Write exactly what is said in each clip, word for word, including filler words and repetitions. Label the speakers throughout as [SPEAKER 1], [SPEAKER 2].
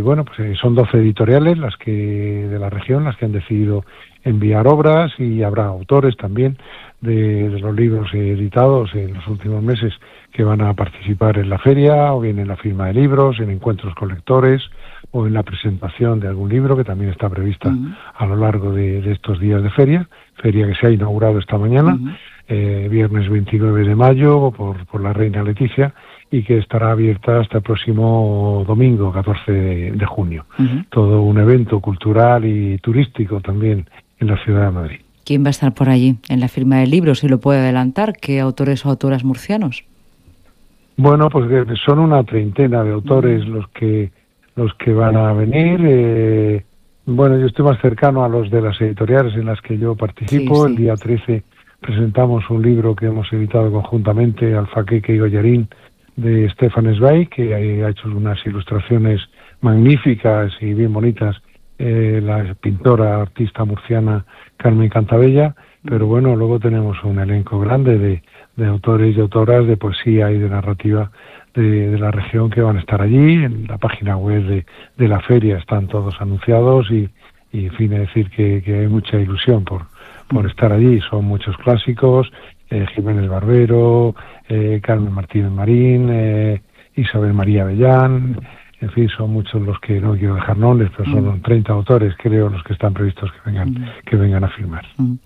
[SPEAKER 1] bueno, pues eh, son doce editoriales las que de la región las que han decidido enviar obras, y habrá autores también de, de los libros editados en los últimos meses que van a participar en la feria, o bien en la firma de libros, en encuentros con lectores, o en la presentación de algún libro que también está prevista uh-huh. a lo largo de, de estos días de feria, feria que se ha inaugurado esta mañana, uh-huh. eh, viernes veintinueve de mayo, por, por la Reina Leticia, y que estará abierta hasta el próximo domingo, catorce de junio. Uh-huh. Todo un evento cultural y turístico también en la ciudad de Madrid.
[SPEAKER 2] ¿Quién va a estar por allí en la firma de libros? Si lo puede adelantar, ¿qué autores o autoras murcianos?
[SPEAKER 1] Bueno, pues son una treintena de autores los que los que van a venir. Eh, bueno, yo estoy más cercano a los de las editoriales en las que yo participo. Sí, sí. El día trece presentamos un libro que hemos editado conjuntamente, Alfaqueque y Goyarín, de Stefan Zweig, que ha hecho unas ilustraciones magníficas y bien bonitas, eh, la pintora, artista murciana Carmen Cantabella. Pero bueno, luego tenemos un elenco grande de, de autores y autoras de poesía y de narrativa de, de la región que van a estar allí. En la página web de, de la feria están todos anunciados, y, y en fin, es decir que, que hay mucha ilusión por, por estar allí. Son muchos clásicos, eh, Jiménez Barbero, eh, Carmen Martínez Marín, eh, Isabel María Avellán. En fin, son muchos los que no quiero dejar nombres, pero son mm. treinta autores, creo, los que están previstos que vengan, mm. que vengan a firmar.
[SPEAKER 2] Mm.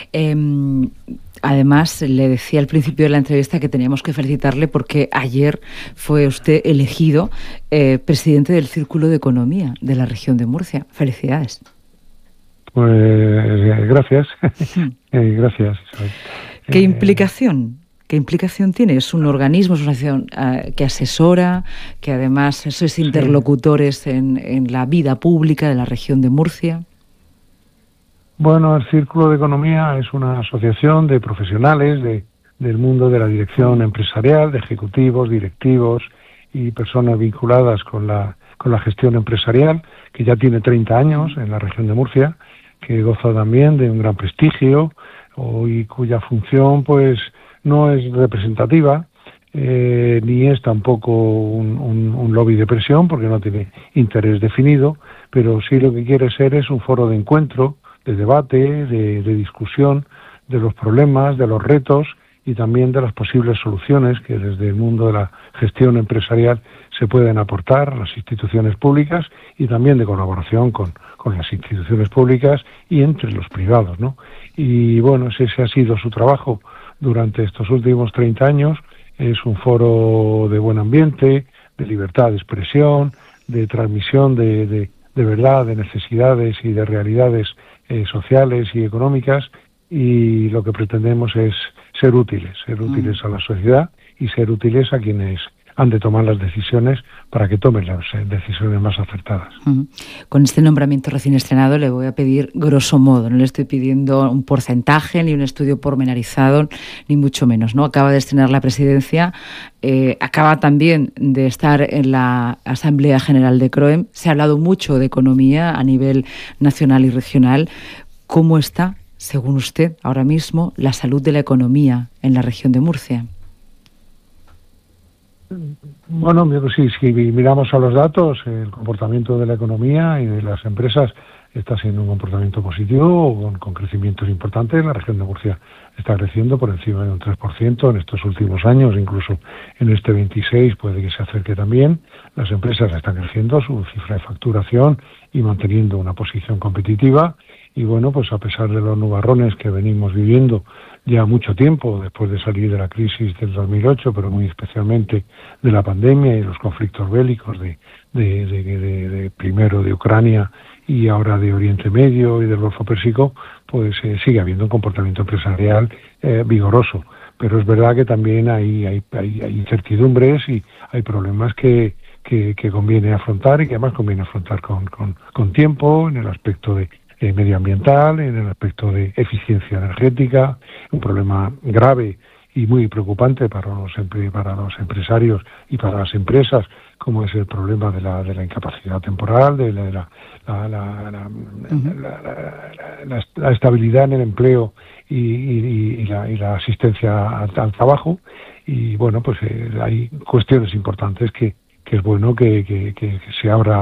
[SPEAKER 2] Eh, además, le decía al principio de la entrevista que teníamos que felicitarle porque ayer fue usted elegido eh, presidente del Círculo de Economía de la región de Murcia. Felicidades.
[SPEAKER 1] Pues eh, gracias. eh, gracias, Isabel.
[SPEAKER 2] ¿Qué
[SPEAKER 1] eh,
[SPEAKER 2] implicación? ¿Qué implicación tiene? ¿Es un organismo, es una acción uh, que asesora, que además sois interlocutores sí. en, en la vida pública de la región de Murcia?
[SPEAKER 1] Bueno, el Círculo de Economía es una asociación de profesionales de, del mundo de la dirección empresarial, de ejecutivos, directivos y personas vinculadas con la, con la gestión empresarial, que ya tiene treinta años en la región de Murcia, que goza también de un gran prestigio, o, y cuya función, pues, no es representativa, eh, ni es tampoco un, un, un lobby de presión, porque no tiene interés definido, pero sí lo que quiere ser es un foro de encuentro, de debate, de, de discusión de los problemas, de los retos y también de las posibles soluciones que desde el mundo de la gestión empresarial se pueden aportar a las instituciones públicas, y también de colaboración con, con las instituciones públicas y entre los privados, ¿no? Y bueno, ese ha sido su trabajo durante estos últimos treinta años. Es un foro de buen ambiente, de libertad de expresión, de transmisión de, de, de verdad, de necesidades y de realidades eh, sociales y económicas, y lo que pretendemos es ser útiles, ser útiles mm. a la sociedad y ser útiles a quienes han de tomar las decisiones para que tomen las decisiones más acertadas.
[SPEAKER 2] Uh-huh. Con este nombramiento recién estrenado le voy a pedir grosso modo, no le estoy pidiendo un porcentaje ni un estudio pormenorizado, ni mucho menos, ¿no? Acaba de estrenar la presidencia, eh, acaba también de estar en la Asamblea General de CROEM, se ha hablado mucho de economía a nivel nacional y regional. ¿Cómo está, según usted, ahora mismo la salud de la economía en la región de Murcia?
[SPEAKER 1] Bueno, sí, si miramos a los datos, el comportamiento de la economía y de las empresas está siendo un comportamiento positivo, con, con crecimientos importantes. La región de Murcia está creciendo por encima de un tres por ciento en estos últimos años, incluso en este veintiséis puede que se acerque también. Las empresas están creciendo su cifra de facturación y manteniendo una posición competitiva. Y bueno, pues a pesar de los nubarrones que venimos viviendo ya mucho tiempo, después de salir de la crisis del dos mil ocho, pero muy especialmente de la pandemia y los conflictos bélicos de, de, de, de, de primero de Ucrania y ahora de Oriente Medio y del Golfo Pérsico, pues eh, sigue habiendo un comportamiento empresarial eh, vigoroso. Pero es verdad que también hay, hay, hay, hay incertidumbres y hay problemas que, que, que conviene afrontar, y que además conviene afrontar con, con, con tiempo, en el aspecto de Eh, medioambiental, en el aspecto de eficiencia energética, un problema grave y muy preocupante para los para los empresarios y para las empresas, como es el problema de la de la incapacidad temporal, de la, la, la, la, la, uh-huh. la, la, la, la estabilidad en el empleo y, y, y, la, y la asistencia al, al trabajo. Y bueno, pues eh, hay cuestiones importantes que, que es bueno que, que, que se abra